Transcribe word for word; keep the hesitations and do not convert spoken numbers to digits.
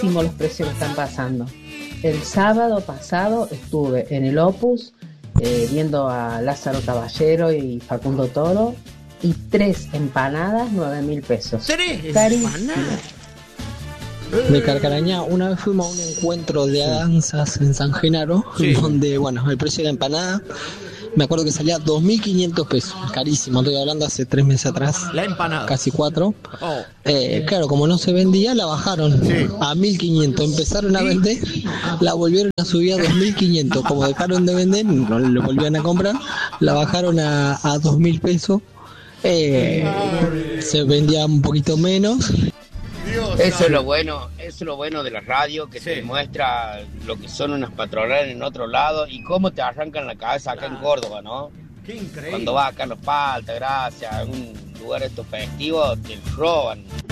carísimos los precios que están pasando. El sábado pasado estuve en el Opus eh, viendo a Lázaro Caballero y Facundo Toro y tres empanadas, nueve mil pesos. ¿Tres carísimas? empanadas? De Carcarañá, una vez fuimos a un encuentro de danzas en San Genaro, Sí. donde, bueno, el precio de la empanada, me acuerdo que salía dos mil quinientos pesos, carísimo, estoy hablando hace tres meses atrás, La empanada. casi cuatro. Oh. Eh, claro, como no se vendía, la bajaron Sí. a mil quinientos, empezaron a vender, la volvieron a subir a dos mil quinientos, como dejaron de vender, no lo volvían a comprar, la bajaron a, a dos mil pesos, eh, se vendía un poquito menos. Eso es lo bueno, eso es lo bueno de la radio, que Sí. te muestra lo que son unas patronales en otro lado y cómo te arrancan la cabeza acá en Córdoba, ¿no? Qué increíble. Cuando vas a Carlos Paz, Altagracia, a algún lugar de estos festivos, te roban.